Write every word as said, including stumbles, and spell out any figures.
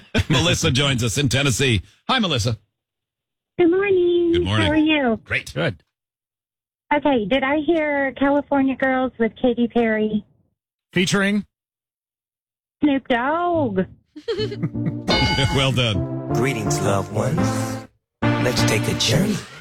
Melissa joins us in Tennessee. Hi, Melissa. Good morning. Good morning. How are you? Great. Good. Okay, did I hear California Girls with Katy Perry? Featuring? Snoop Dogg. Well done. Greetings, loved ones. Let's take a journey